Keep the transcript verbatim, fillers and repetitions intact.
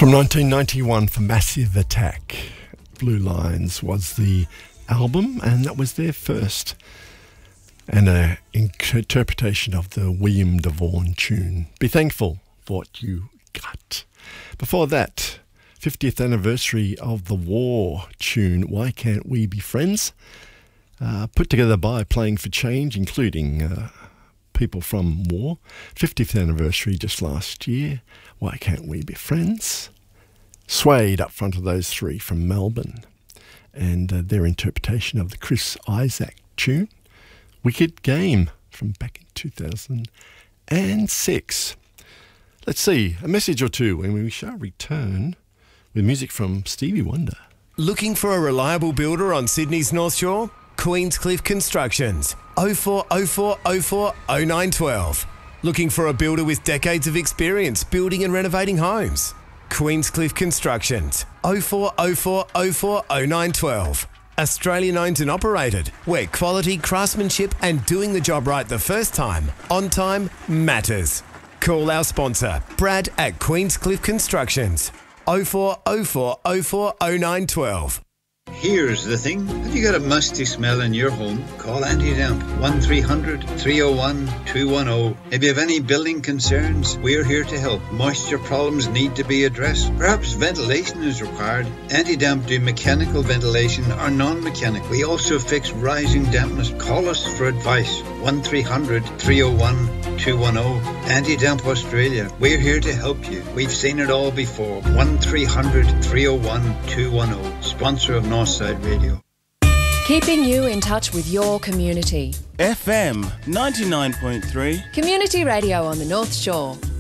From nineteen ninety-one for Massive Attack, Blue Lines was the album, and that was their first and an interpretation of the William DeVaughn tune, Be Thankful for What You Got. Before that, fiftieth anniversary of the War tune, Why Can't We Be Friends? Uh, put together by Playing for Change, including uh, people from War. fiftieth anniversary just last year, Why Can't We Be Friends? Suede up front of those three from Melbourne, and uh, their interpretation of the Chris Isaak tune, Wicked Game, from back in two thousand six. Let's see, a message or two, and we shall return with music from Stevie Wonder. Looking for a reliable builder on Sydney's North Shore? Queenscliff Constructions, oh four oh four oh four oh nine one two. Looking for a builder with decades of experience building and renovating homes? Queenscliff Constructions, oh four oh four oh four oh nine one two. Australian owned and operated, where quality, craftsmanship and doing the job right the first time, on time, matters. Call our sponsor, Brad at Queenscliff Constructions, oh four oh four oh four oh nine one two. Here's the thing. Have you got a musty smell in your home? Call Anti-Damp, one three hundred three oh one two one oh. If you have any building concerns, we're here to help. Moisture problems need to be addressed. Perhaps ventilation is required. Anti-Damp do mechanical ventilation or non-mechanical. We also fix rising dampness. Call us for advice. one three hundred three oh one two one oh. Anti-Damp Australia. We're here to help you. We've seen it all before. one three hundred three oh one two one oh. Sponsor of Northside Radio. Keeping you in touch with your community. F M ninety-nine point three. Community radio on the North Shore.